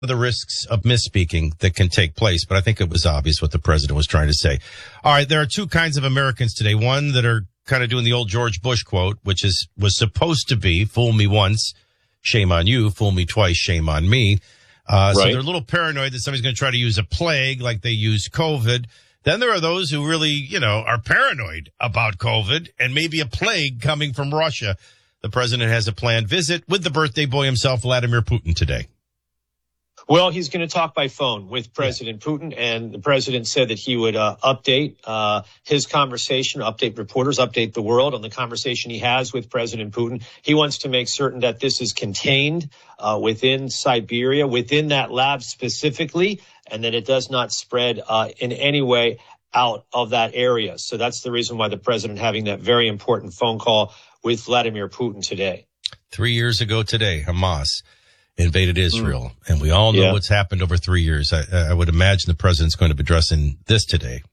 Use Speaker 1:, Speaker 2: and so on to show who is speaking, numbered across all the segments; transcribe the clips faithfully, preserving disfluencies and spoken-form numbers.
Speaker 1: the risks of misspeaking that can take place, but I think it was obvious what the president was trying to say. All right, there are two kinds of Americans today. One that are kind of doing the old George Bush quote, which is was supposed to be, fool me once, shame on you, fool me twice, shame on me. Uh, right. So they're a little paranoid that somebody's going to try to use a plague like they used COVID. Then there are those who really, you know, are paranoid about COVID and maybe a plague coming from Russia. The president has a planned visit with the birthday boy himself, Vladimir Putin, today.
Speaker 2: Well, he's going to talk by phone with President Putin, and the president said that he would uh, update uh, his conversation, update reporters, update the world on the conversation he has with President Putin. He wants to make certain that this is contained uh, within Siberia, within that lab specifically, and that it does not spread uh, in any way out of that area. So that's the reason why the president having that very important phone call with Vladimir Putin today.
Speaker 1: Three years ago today, Hamas invaded Israel, mm. and we all know yeah. what's happened over three years. I, I would imagine the president's going to be addressing this today.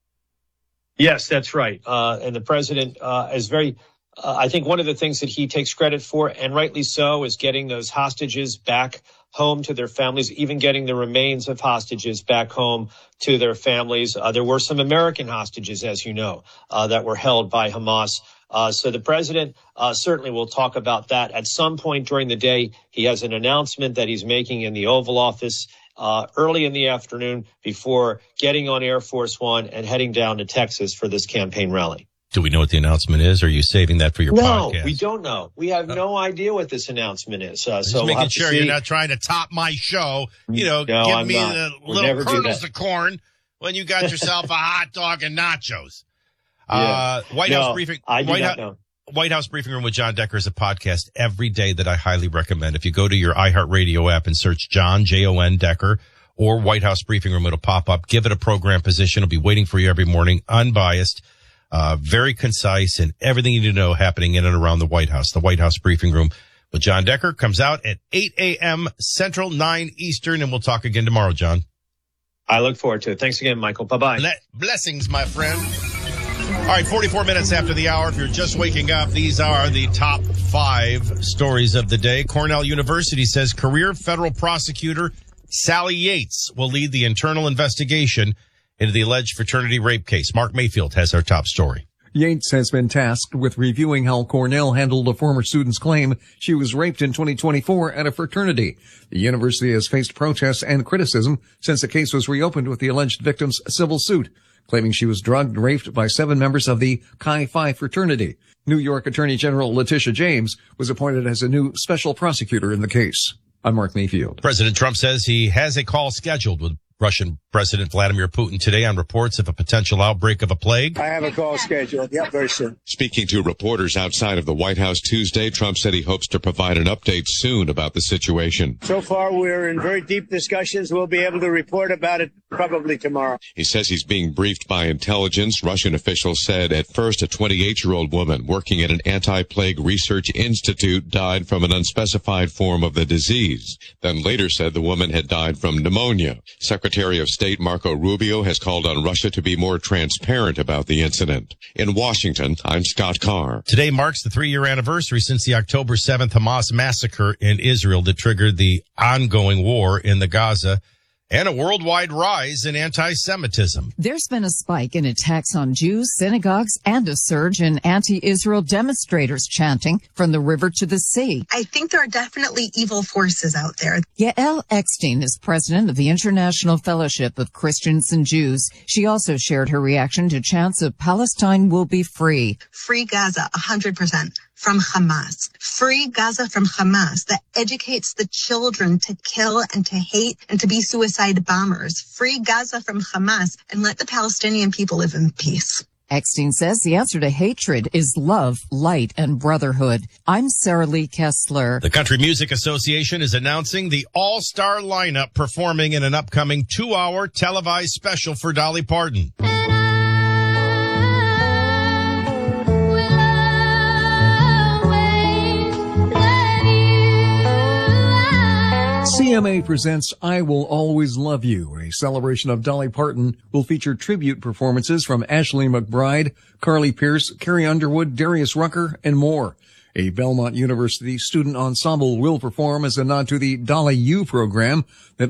Speaker 2: Yes, that's right. Uh, and the president uh, is very, uh, I think one of the things that he takes credit for, and rightly so, is getting those hostages back home to their families, even getting the remains of hostages back home to their families. Uh, there were some American hostages, as you know, uh, that were held by Hamas. Uh, so the president uh, certainly will talk about that at some point during the day. He has an announcement that he's making in the Oval Office uh, early in the afternoon before getting on Air Force One and heading down to Texas for this campaign rally.
Speaker 1: Do we know what the announcement is? Or are you saving that for your
Speaker 2: no,
Speaker 1: podcast?
Speaker 2: No, we don't know. We have uh, no idea what this announcement is. Uh,
Speaker 1: just
Speaker 2: so
Speaker 1: making
Speaker 2: we'll
Speaker 1: sure you're not trying to top my show. You know,
Speaker 2: no,
Speaker 1: give
Speaker 2: I'm
Speaker 1: me
Speaker 2: not.
Speaker 1: the
Speaker 2: We'll
Speaker 1: little kernels of corn when you got yourself a hot dog and nachos.
Speaker 2: Yeah.
Speaker 1: Uh, White
Speaker 2: no,
Speaker 1: House briefing.
Speaker 2: I do
Speaker 1: White,
Speaker 2: not
Speaker 1: Ho-
Speaker 2: know.
Speaker 1: White House Briefing Room with John Decker is a podcast every day that I highly recommend. If you go to your iHeartRadio app and search John, J O N Decker, or White House Briefing Room, it'll pop up. Give it a program position. It'll be waiting for you every morning, unbiased, uh, very concise, and everything you need to know happening in and around the White House. The White House Briefing Room with John Decker comes out at eight a.m. Central, nine Eastern, and we'll talk again tomorrow, John.
Speaker 2: I look forward to it. Thanks again, Michael. Bye-bye.
Speaker 1: Ble- blessings, my friend. All right, forty-four minutes after the hour. If you're just waking up, these are the top five stories of the day. Cornell University says career federal prosecutor Sally Yates will lead the internal investigation into the alleged fraternity rape case. Mark Mayfield has our top story.
Speaker 3: Yates has been tasked with reviewing how Cornell handled a former student's claim she was raped in twenty twenty-four at a fraternity. The university has faced protests and criticism since the case was reopened with the alleged victim's civil suit, claiming she was drugged and raped by seven members of the Chi Phi fraternity. New York Attorney General Letitia James was appointed as a new special prosecutor in the case. I'm Mark Mayfield.
Speaker 1: President Trump says he has a call scheduled with Russian President Vladimir Putin today on reports of a potential outbreak of a plague.
Speaker 4: I have a call scheduled. Yep, very soon.
Speaker 5: Speaking to reporters outside of the White House Tuesday, Trump said he hopes to provide an update soon about the situation.
Speaker 4: So far, we're in very deep discussions. We'll be able to report about it probably tomorrow.
Speaker 5: He says he's being briefed by intelligence. Russian officials said at first a twenty-eight-year-old woman working at an anti-plague research institute died from an unspecified form of the disease. Then later said the woman had died from pneumonia. Secretary of State Marco Rubio has called on Russia to be more transparent about the incident. In Washington, I'm Scott Carr.
Speaker 1: Today marks the three-year anniversary since the October seventh Hamas massacre in Israel that triggered the ongoing war in the Gaza and a worldwide rise in anti-Semitism.
Speaker 6: There's been a spike in attacks on Jews, synagogues, and a surge in anti-Israel demonstrators chanting from the river to the sea.
Speaker 7: I think there are definitely evil forces out there.
Speaker 6: Yael Eckstein is president of the International Fellowship of Christians and Jews. She also shared her reaction to chants of Palestine will be free.
Speaker 7: Free Gaza, one hundred percent. From Hamas. Free Gaza from Hamas that educates the children to kill and to hate and to be suicide bombers. Free Gaza from Hamas and let the Palestinian people live in peace.
Speaker 6: Eckstein says the answer to hatred is love, light, and brotherhood. I'm Sarah Lee Kessler.
Speaker 1: The Country Music Association is announcing the all-star lineup performing in an upcoming two-hour televised special for Dolly Parton.
Speaker 3: C M A presents I Will Always Love You, a celebration of Dolly Parton, will feature tribute performances from Ashley McBryde, Carly Pearce, Carrie Underwood, Darius Rucker, and more. A Belmont University student ensemble will perform as a nod to the Dolly U program that